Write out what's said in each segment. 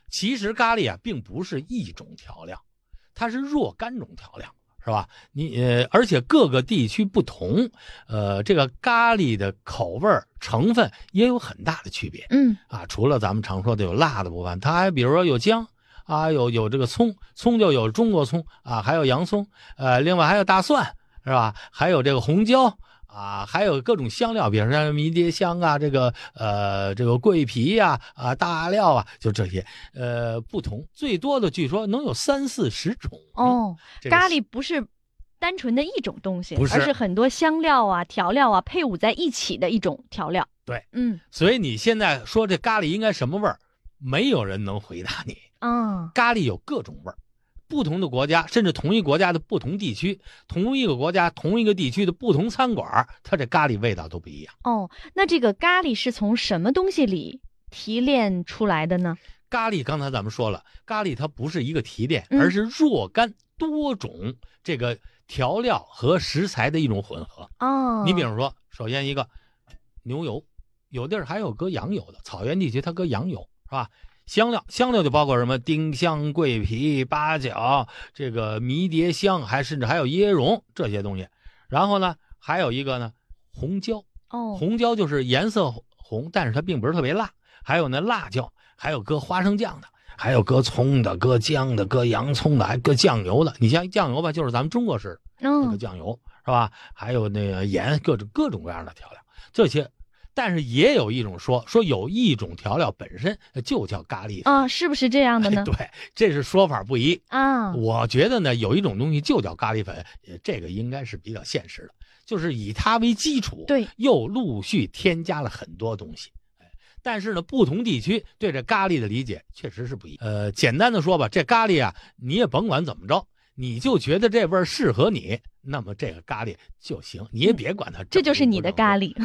其实咖喱啊，并不是一种调料，它是若干种调料，是吧？而且各个地区不同，这个咖喱的口味成分也有很大的区别。除了咱们常说的有辣的部分，它还比如说有姜啊，有这个葱就有中国葱啊，还有洋葱，另外还有大蒜，是吧？还有这个红椒。还有各种香料，比如说迷迭香啊，这个桂皮呀，大料啊，就这些，不同，最多的据说能有30-40种。 咖喱不是单纯的一种东西， 不是， 而是很多香料啊、调料啊配伍在一起的一种调料。 对，所以你现在说这咖喱应该什么味儿，没有人能回答你。咖喱有各种味儿。不同的国家，甚至同一国家的不同地区，同一个国家同一个地区的不同餐馆，它这咖喱味道都不一样。 那这个咖喱是从什么东西里提炼出来的呢？ 咖喱刚才咱们说了，咖喱它不是一个提炼，而是若干多种这个调料和食材的一种混合。你比如说，首先一个牛油，有地儿还有搁羊油的，草原地区它搁羊油，是吧？香料就包括什么丁香、桂皮、八角，这个迷迭香，甚至还有椰蓉这些东西。然后呢，还有一个呢，红椒。红椒就是颜色红，但是它并不是特别辣。还有呢，辣椒，还有搁花生酱的，还有搁葱的、搁姜的、搁洋葱的，还搁酱油的。你像酱油吧，就是咱们中国式的那个酱油，是吧？还有那个盐，各种各样的调料，这些。但是也有一种说有一种调料本身就叫咖喱粉是不是这样的呢？ 对，这是说法不一我觉得呢，有一种东西就叫咖喱粉，这个应该是比较现实的，就是以它为基础， 对， 又陆续添加了很多东西。但是呢，不同地区对这咖喱的理解确实是不一样。简单的说吧，这咖喱啊，你也甭管怎么着，你就觉得这味儿适合你，那么这个咖喱就行，你也别管它。 这就是你的咖喱。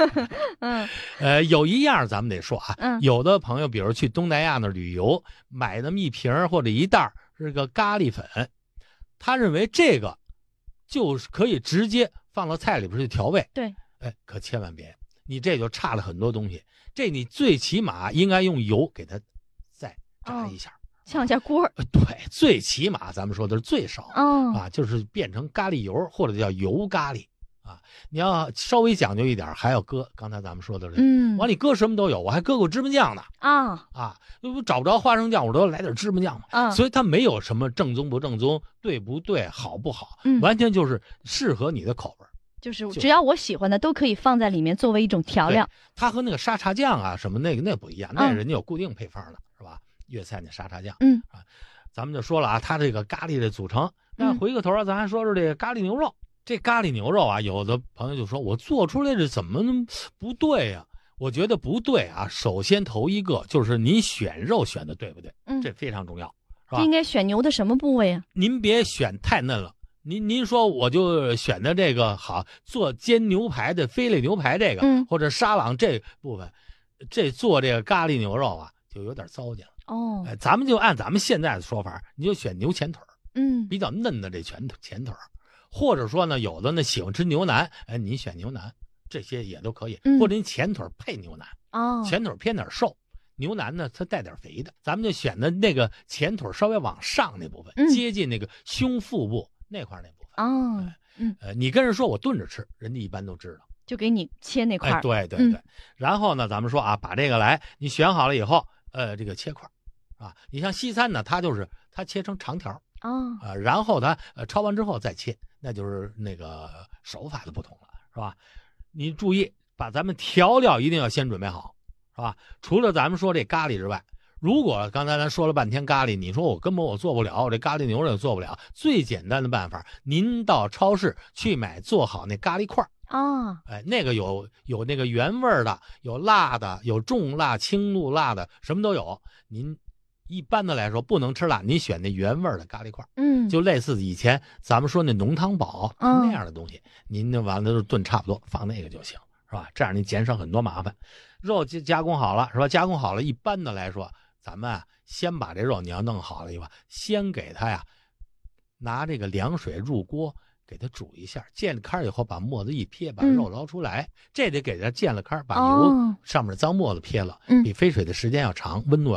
有一样咱们得说有的朋友比如去东南亚那旅游，买那么一瓶或者一袋这个咖喱粉，他认为这个就是可以直接放到菜里边去调味。 对， 可千万别，你这就差了很多东西。这你最起码应该用油给它再炸一下。 炝一下锅。 对，最起码咱们说的是最少就是变成咖喱油或者叫油咖喱你要稍微讲究一点，还要搁刚才咱们说的往里搁什么都有，我还搁过芝麻酱呢找不着花生酱，我都来点芝麻酱嘛所以它没有什么正宗不正宗，对不对，好不好，完全就是适合你的口味。 就是只要我喜欢的都可以放在里面作为一种调料。 它和那个沙茶酱什么那不一样，那人家有固定配方的，是吧？粤菜那沙茶酱咱们就说了它这个咖喱的组成。那回个头咱还说说这个咖喱牛肉。这咖喱牛肉有的朋友就说我做出来这怎么不对呀？我觉得不对首先头一个就是你选肉选的对不对？这非常重要，是吧？ 应该选牛的什么部位啊？ 您别选太嫩了。您说我就选的这个好，做煎牛排的菲力牛排这个或者沙朗这部分，这做这个咖喱牛肉就有点糟践了。咱们就按咱们现在的说法，你就选牛前腿比较嫩的这前腿，或者说呢，有的呢喜欢吃牛腩，你选牛腩，这些也都可以，或者你前腿配牛腩前腿偏点瘦，牛腩呢它带点肥的，咱们就选的那个前腿稍微往上那部分，接近那个胸腹部那块那部分你跟人说我炖着吃，人家一般都知道， 就给你切那块。 对。然后呢，咱们说把这个来，你选好了以后，这个切块你像西餐呢，它切成长条然后它焯完之后再切，那就是那个手法的不同了，是吧？你注意把咱们调料一定要先准备好，是吧？除了咱们说这咖喱之外，如果刚才咱说了半天咖喱，你说我根本做不了，我这咖喱牛肉也做不了，最简单的办法，您到超市去买做好那咖喱块那个有那个原味的，有辣的，有重辣、轻怒辣的，什么都有。您一般的来说不能吃辣，您选那原味的咖喱块就类似以前咱们说那浓汤宝那样的东西，您就完了就炖差不多，放那个就行，是吧？这样您减少很多麻烦。肉加工好了，是吧？加工好了，一般的来说，咱们先把这肉你要弄好了以后，先给它拿这个凉水入锅给它煮一下，见了开以后把沫子一撇，把肉捞出来，这得给它见了开，把油上面的脏沫子撇了，比飞水的时间要长，温度